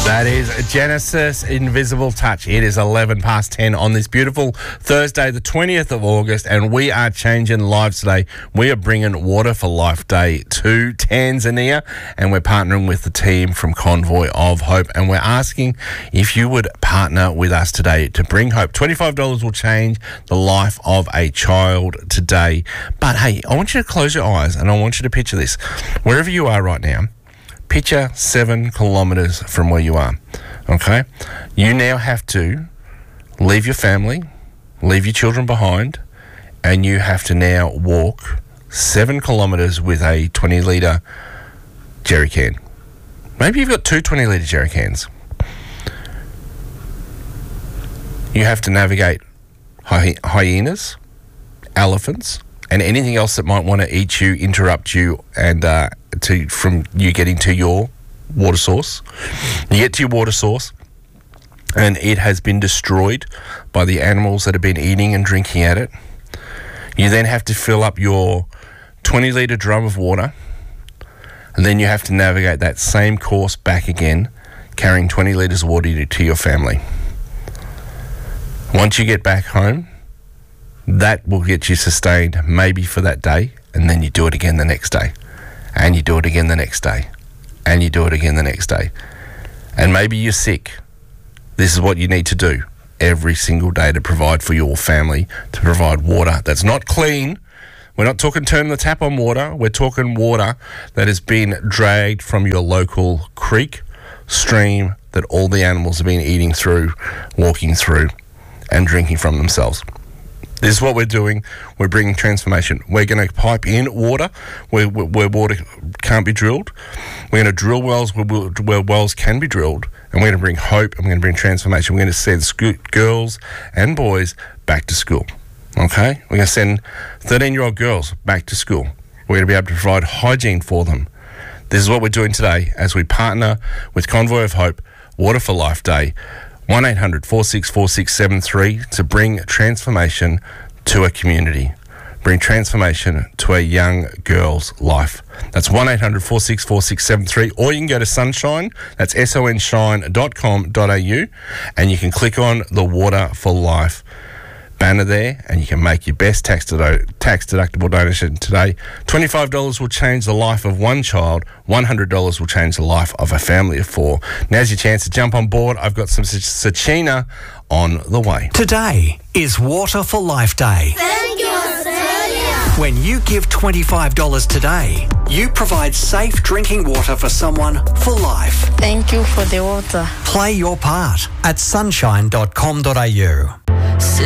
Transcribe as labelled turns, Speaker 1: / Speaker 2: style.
Speaker 1: That is Genesis Invisible Touch. It is 11 past 10 on this beautiful Thursday, the 20th of August, and we are changing lives today. We are bringing Water for Life Day to Tanzania, and we're partnering with the team from Convoy of Hope, and we're asking if you would partner with us today to bring hope. $25 will change the life of a child today. But hey, I want you to close your eyes and I want you to picture this. Wherever you are right now, picture 7 kilometres from where you are, okay? You now have to leave your family, leave your children behind, and you have to now walk 7 kilometres with a 20-litre jerry can. Maybe you've got 2 20-litre jerry cans. You have to navigate hyenas, elephants, and anything else that might want to eat you, interrupt you, and from you getting to your water source. You get to your water source, and it has been destroyed by the animals that have been eating and drinking at it. You then have to fill up your 20-litre drum of water, and then you have to navigate that same course back again, carrying 20 litres of water to your family. Once you get back home, that will get you sustained maybe for that day, and then you do it again the next day, and you do it again the next day, and you do it again the next day. And maybe you're sick. This is what you need to do every single day to provide for your family, to provide water that's not clean. We're not talking turning the tap on water. We're talking water that has been dragged from your local creek, stream, that all the animals have been eating through, walking through, and drinking from themselves. This is what we're doing. We're bringing transformation. We're going to pipe in water where water can't be drilled. We're going to drill wells where wells can be drilled. And we're going to bring hope, and we're going to bring transformation. We're going to send girls and boys back to school. Okay? We're going to send 13-year-old girls back to school. We're going to be able to provide hygiene for them. This is what we're doing today as we partner with Convoy of Hope, Water for Life Day. 1-800-464673 to bring transformation to a community. Bring transformation to a young girl's life. That's 1-800-464673, or you can go to Sunshine, that's sonshine.com.au, and you can click on the Water for Life banner there, and you can make your best tax-deductible donation today. $25 will change the life of one child. $100 will change the life of a family of 4. Now's your chance to jump on board. I've got some Sachina on the way.
Speaker 2: Today is Water for Life Day.
Speaker 3: Thank you, Australia.
Speaker 2: When you give $25 today, you provide safe drinking water for someone for life.
Speaker 3: Thank you for the water.
Speaker 2: Play your part at sunshine.com.au.